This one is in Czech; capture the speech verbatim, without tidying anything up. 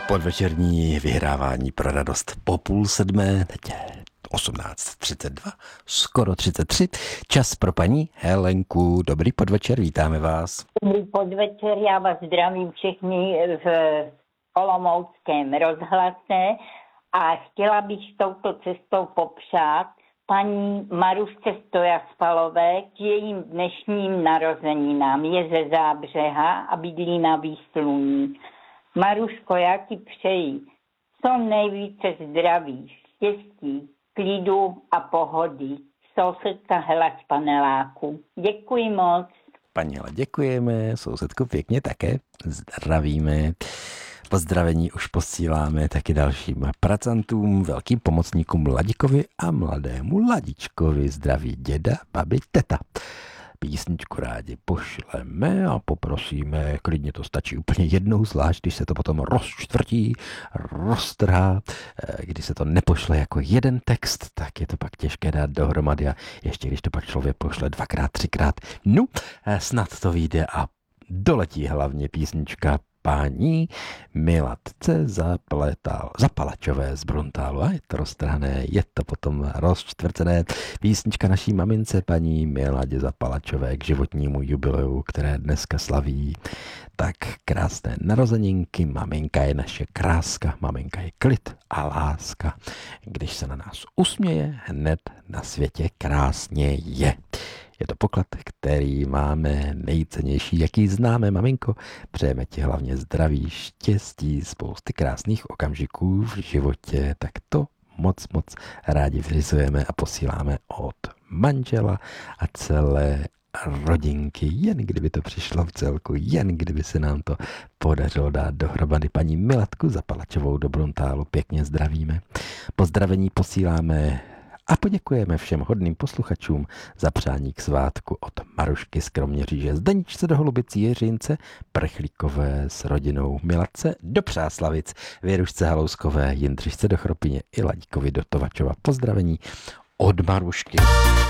Podvečerní vyhrávání pro radost po půl sedmé, teď je osmnáct třicet dva, skoro třicet tři. Čas pro paní Helenku. Dobrý podvečer, vítáme vás. Dobrý podvečer, já vás zdravím všechny v Olomouckém rozhlase a chtěla bych touto cestou popřát paní Marušce Stojaspalové k jejím dnešním narozeninám. Je ze Zábřeha a bydlí na Výsluní. Maruško, já ti přeji co nejvíce zdraví, štěstí, klidu a pohody. Sousedka Hela z paneláku. Děkuji moc. Paní Hele, děkujeme, sousedku pěkně také zdravíme. Pozdravení už posíláme taky dalším pracantům, velkým pomocníkům Ladikovi a mladému Ladičkovi. Zdraví děda, babi, teta. Písničku rádi pošleme a poprosíme, klidně to stačí úplně jednou, zvlášť když se to potom rozčtvrtí, roztrhá, když se to nepošle jako jeden text, tak je to pak těžké dát dohromady a ještě když to pak člověk pošle dvakrát, třikrát, no, snad to vyjde a doletí hlavně písnička paní Milatce zapletal, Zapalačové z Bruntálu. A je to roztrhané, je to potom rozčtvrcené. Písnička naší mamince paní Miladě Zapalačové k životnímu jubileu, které dneska slaví. Tak krásné narozeninky, maminka je naše kráska, maminka je klid a láska. Když se na nás usměje, hned na světě krásně je. Je to poklad, který máme nejcennější, jaký známe, maminko. Přejeme ti hlavně zdraví, štěstí, spousty krásných okamžiků v životě. Tak to moc, moc rádi vyřizujeme a posíláme od manžela a celé rodinky. Jen kdyby to přišlo v celku, jen kdyby se nám to podařilo dát dohromady. Paní Milatku Zapalačovou do Bruntálu pěkně zdravíme. Pozdravení posíláme a poděkujeme všem hodným posluchačům za přání k svátku od Marušky z Kroměříže, Zdeničce do Holubic, Jiřince, Prchlíkové s rodinou Milatce do Přáslavic, Věrušce Halouskové, Jindřišce do Chropyně i Ladíkovi do Tovačova. Pozdravení od Marušky.